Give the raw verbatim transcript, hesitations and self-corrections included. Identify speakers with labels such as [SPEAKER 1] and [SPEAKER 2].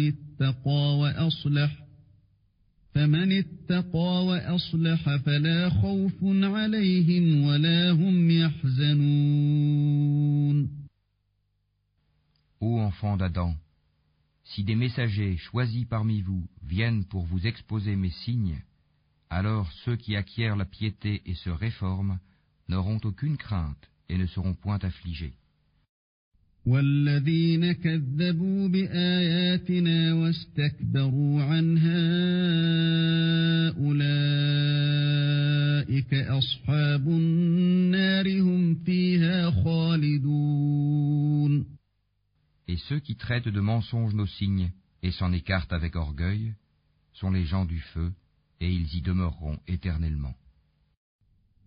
[SPEAKER 1] اتقى وأصلح فمن اتقى وأصلح فلا خوف عليهم ولا هم يحزنون.
[SPEAKER 2] Ô enfants d'Adam, si des messagers choisis parmi vous viennent pour vous exposer mes signes, alors ceux qui acquièrent la piété et se réforment n'auront aucune crainte et ne seront point affligés.
[SPEAKER 1] والذين كذبوا بآياتنا واستكبروا عنها أولئك أصحاب النار هم فيها خالدون.
[SPEAKER 2] Et ceux qui traitent de mensonges nos signes et s'en écartent avec orgueil sont les gens du feu, et ils y demeureront éternellement.